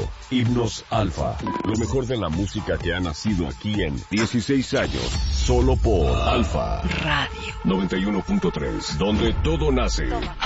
Himnos Alfa. Lo mejor de la música que ha nacido aquí en 16 años. Solo por Alfa Radio 91.3, donde todo nace.